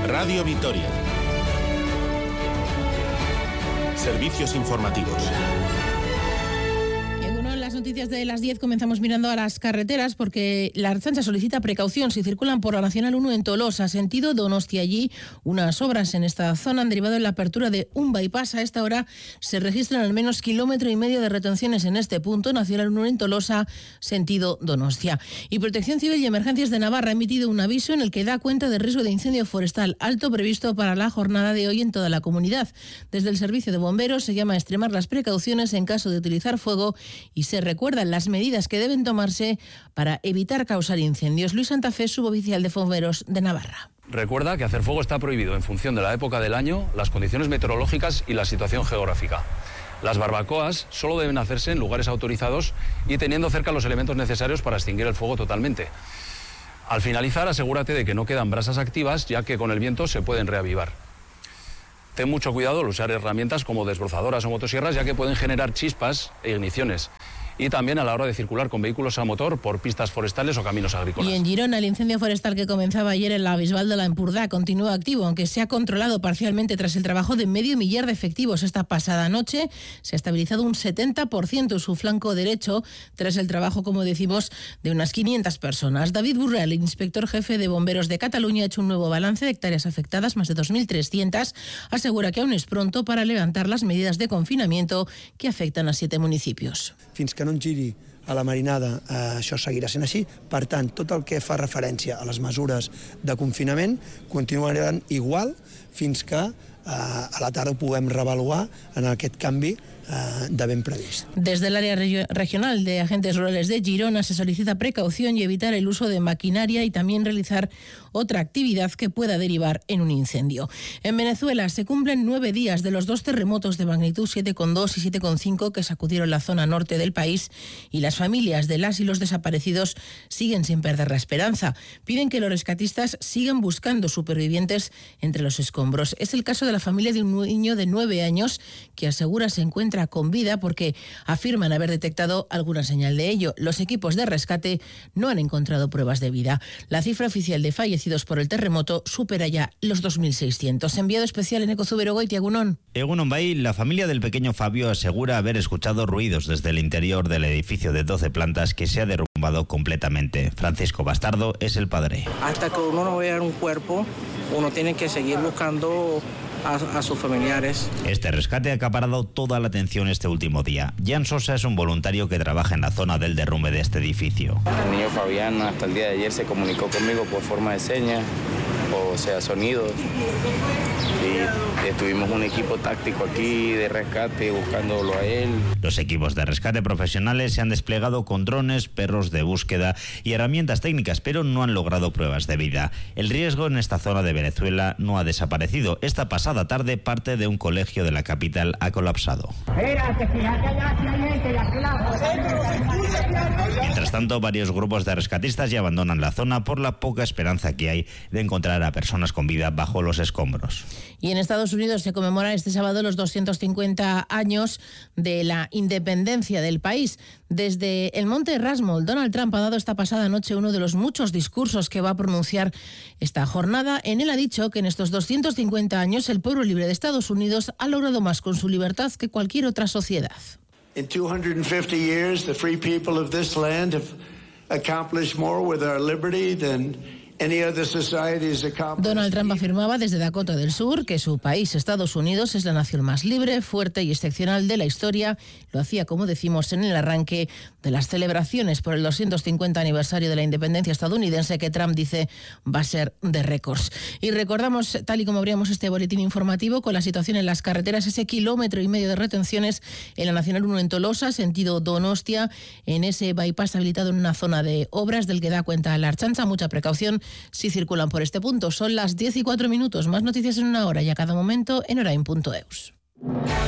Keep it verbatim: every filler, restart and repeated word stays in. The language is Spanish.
Radio Vitoria. Servicios informativos. Las noticias de las diez comenzamos mirando a las carreteras porque la Ertzaintza solicita precaución si circulan por la Nacional uno en Tolosa, sentido Donostia. Allí unas obras en esta zona han derivado en la apertura de un bypass. A esta hora se registran al menos kilómetro y medio de retenciones en este punto, Nacional uno en Tolosa, sentido Donostia. Y Protección Civil y Emergencias de Navarra ha emitido un aviso en el que da cuenta de riesgo de incendio forestal alto previsto para la jornada de hoy en toda la comunidad. Desde el Servicio de Bomberos se llama a extremar las precauciones en caso de utilizar fuego y se recuerdan las medidas que deben tomarse para evitar causar incendios. Luis Santa Fe, suboficial de Bomberos de Navarra. Recuerda que hacer fuego está prohibido en función de la época del año, las condiciones meteorológicas y la situación geográfica. Las barbacoas solo deben hacerse en lugares autorizados y teniendo cerca los elementos necesarios para extinguir el fuego totalmente. Al finalizar, asegúrate de que no quedan brasas activas, ya que con el viento se pueden reavivar. Ten mucho cuidado al usar herramientas como desbrozadoras o motosierras, ya que pueden generar chispas e igniciones. Y también a la hora de circular con vehículos a motor por pistas forestales o caminos agrícolas. Y en Girona, el incendio forestal que comenzaba ayer en la Bisbal de la Empordà continúa activo, aunque se ha controlado parcialmente tras el trabajo de medio millar de efectivos. Esta pasada noche se ha estabilizado un setenta por ciento su flanco derecho, tras el trabajo, como decimos, de unas quinientas personas. David Burrell, el inspector jefe de Bomberos de Cataluña, ha hecho un nuevo balance de hectáreas afectadas, más de dos mil trescientas. Asegura que aún es pronto para levantar las medidas de confinamiento que afectan a siete municipios. Fins que no en giri a la marinada, eh, això seguirà sent així. Per tant, tot el que fa referència a les mesures de confinament continuaran igual fins que eh, a la tarda ho puguem reavaluar en aquest canvi de ben previsto. Desde el área regional de agentes rurales de Girona se solicita precaución y evitar el uso de maquinaria y también realizar otra actividad que pueda derivar en un incendio. En Venezuela se cumplen nueve días de los dos terremotos de magnitud siete coma dos y siete coma cinco que sacudieron la zona norte del país y las familias de las y los desaparecidos siguen sin perder la esperanza. Piden que los rescatistas sigan buscando supervivientes entre los escombros. Es el caso de la familia de un niño de nueve años que asegura se encuentra con vida porque afirman haber detectado alguna señal de ello. Los equipos de rescate no han encontrado pruebas de vida. La cifra oficial de fallecidos por el terremoto supera ya los dos mil seiscientos. Enviado especial en Ecozubero Goiti, Egunon. Egunon Bay, la familia del pequeño Fabio asegura haber escuchado ruidos desde el interior del edificio de doce plantas que se ha derrumbado completamente. Francisco Bastardo es el padre. Hasta que uno no vea un cuerpo, uno tiene que seguir buscando A, a sus familiares. Este rescate ha acaparado toda la atención este último día. Jan Sosa es un voluntario que trabaja en la zona del derrumbe de este edificio. El niño Fabián hasta el día de ayer se comunicó conmigo por forma de señas, o sea, sonidos. Y estuvimos un equipo táctico aquí de rescate buscándolo a él. Los equipos de rescate profesionales se han desplegado con drones, perros de búsqueda y herramientas técnicas, pero no han logrado pruebas de vida. El riesgo en esta zona de Venezuela no ha desaparecido. Esta pasada Pasada tarde, parte de un colegio de la capital ha colapsado. Mientras tanto, varios grupos de rescatistas ya abandonan la zona por la poca esperanza que hay de encontrar a personas con vida bajo los escombros. Y en Estados Unidos se conmemoran este sábado los doscientos cincuenta años de la independencia del país. Desde el Monte Rushmore, Donald Trump ha dado esta pasada noche uno de los muchos discursos que va a pronunciar esta jornada. En él ha dicho que en estos doscientos cincuenta años el pueblo libre de Estados Unidos ha logrado más con su libertad que cualquier otra sociedad. In two hundred fifty years, the free people of this land have accomplished more with our liberty than Donald Trump afirmaba desde Dakota del Sur que su país, Estados Unidos, es la nación más libre, fuerte y excepcional de la historia. Lo hacía, como decimos, en el arranque de las celebraciones por el doscientos cincuenta aniversario de la independencia estadounidense, que Trump dice va a ser de récords. Y recordamos, tal y como abríamos este boletín informativo, con la situación en las carreteras, ese kilómetro y medio de retenciones en la Nacional uno en Tolosa, sentido Donostia, en ese bypass habilitado en una zona de obras del que da cuenta la Ertzaintza. Mucha precaución si circulan por este punto. Son las diez y cuatro minutos. Más noticias en una hora y a cada momento en orain punto eus.